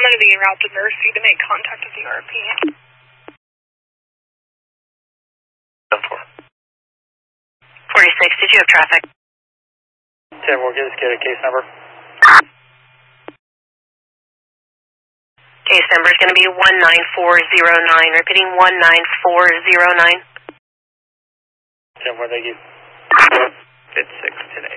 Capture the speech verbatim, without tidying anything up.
going to be en route to Mercy to make contact with the R P. forty-six, did you have traffic? ten four, just get a case number. Case number is going to be one nine four zero nine. Repeating, one nine four zero nine. ten four, thank you. Fit six today.